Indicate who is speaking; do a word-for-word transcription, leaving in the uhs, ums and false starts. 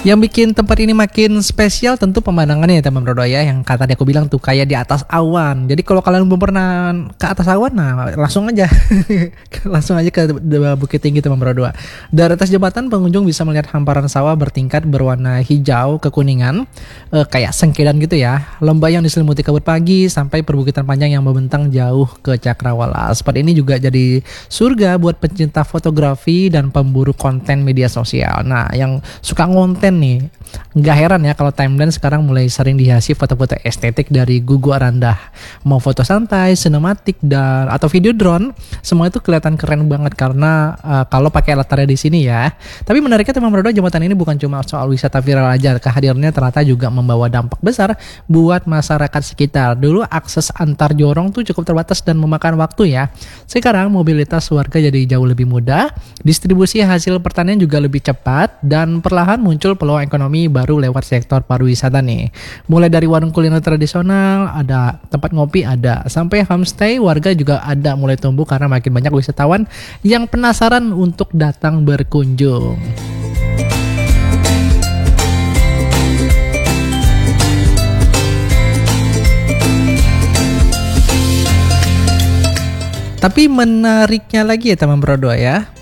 Speaker 1: Yang bikin tempat ini makin spesial tentu pemandangannya ya teman bro ya, yang kata tadi aku bilang tuh kayak di atas awan. Jadi kalau kalian belum pernah ke atas awan, nah langsung aja langsung aja ke Bukit Tinggi teman bro. Dari atas jembatan pengunjung bisa melihat hamparan sawah bertingkat berwarna hijau kekuningan, eh, kayak sengkedan gitu ya. Lembah yang diselimuti kabut pagi sampai perbukitan panjang yang membentang jauh ke Cakrawala. Spot ini juga jadi surga buat pencinta fotografi dan pemburu konten media sosial. Nah yang suka ngonten nih, nggak heran ya kalau timeline sekarang mulai sering dihiasi foto-foto estetik dari Gugu Arandah. Mau foto santai, sinematik dan atau video drone, semua itu kelihatan keren banget karena uh, kalau pakai latarnya di sini ya. Tapi menariknya teman bro, jembatan ini bukan cuma soal wisata viral aja, kehadirannya ternyata juga membawa dampak besar buat masyarakat sekitar. Dulu akses antar jorong tuh cukup terbatas dan memakan waktu ya. Sekarang mobilitas warga jadi jauh lebih mudah, distribusi hasil pertanian juga lebih cepat dan perlahan muncul peluang ekonomi baru lewat sektor pariwisata nih. Mulai dari warung kuliner tradisional, ada tempat ngopi ada, sampai homestay warga juga ada mulai tumbuh karena makin banyak wisatawan yang penasaran untuk datang berkunjung. Tapi menariknya lagi ya teman bro ya,